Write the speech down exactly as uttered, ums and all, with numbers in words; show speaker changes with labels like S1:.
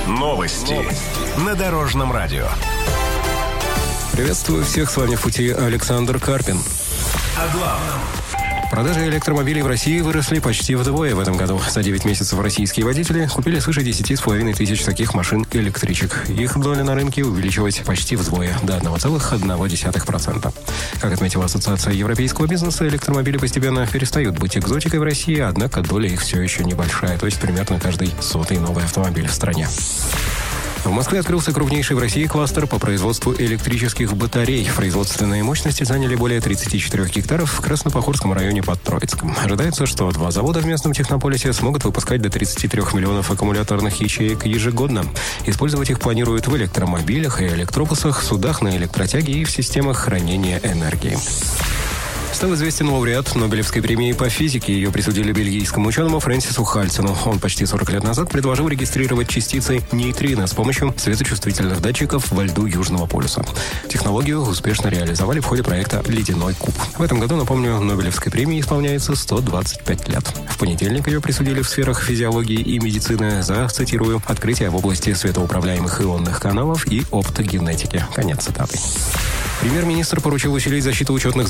S1: Новости. Новости. На Дорожном радио.
S2: Приветствую всех, с вами в пути Александр Карпин.
S1: О главном.
S2: Продажи электромобилей в России выросли почти вдвое в этом году. За девять месяцев российские водители купили свыше десять с половиной тысяч таких машин-электричек. Их доля на рынке увеличилась почти вдвое, до одного целых одна десятая процента. Как отметила Ассоциация европейского бизнеса, электромобили постепенно перестают быть экзотикой в России, однако доля их все еще небольшая, то есть примерно каждый сотый новый автомобиль в стране. В Москве открылся крупнейший в России кластер по производству электрических батарей. Производственные мощности заняли более тридцать четыре гектаров в Краснопохорском районе под Троицком. Ожидается, что два завода в местном технополисе смогут выпускать до тридцати трёх миллионов аккумуляторных ячеек ежегодно. Использовать их планируют в электромобилях и электробусах, судах на электротяге и в системах хранения энергии. Стал известен лауреат Нобелевской премии по физике. Ее присудили бельгийскому ученому Фрэнсису Хальсону. Он почти сорок лет назад предложил регистрировать частицы нейтрино с помощью светочувствительных датчиков во льду Южного полюса. Технологию успешно реализовали в ходе проекта «Ледяной куб». В этом году, напомню, Нобелевской премии исполняется сто двадцать пять лет. В понедельник ее присудили в сферах физиологии и медицины за, цитирую, «открытие в области светоуправляемых ионных каналов и оптогенетики». Конец цитаты. Премьер-министр поручил усилить защиту учетных